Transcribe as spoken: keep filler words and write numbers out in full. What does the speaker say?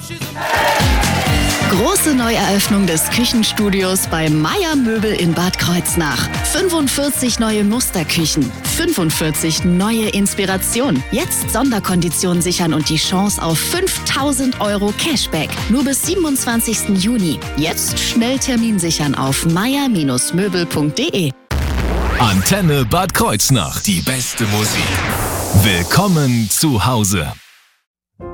Große Neueröffnung des Küchenstudios bei Meier Möbel in Bad Kreuznach. fünfundvierzig neue Musterküchen, fünfundvierzig neue Inspirationen. Jetzt Sonderkonditionen sichern und die Chance auf fünftausend Euro Cashback. Nur bis siebenundzwanzigsten Juni. Jetzt schnell Termin sichern auf meier Möbel punkt de. Antenne Bad Kreuznach. Die beste Musik. Willkommen zu Hause.